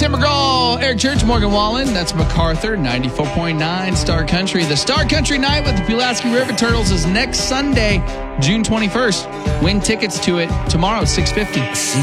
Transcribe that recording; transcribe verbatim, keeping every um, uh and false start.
Tim McGraw, Eric Church, Morgan Wallen. That's MacArthur, ninety-four point nine Star Country. The Star Country Night with the Pulaski River Turtles is next Sunday, June twenty-first. Win tickets to it tomorrow at six fifty.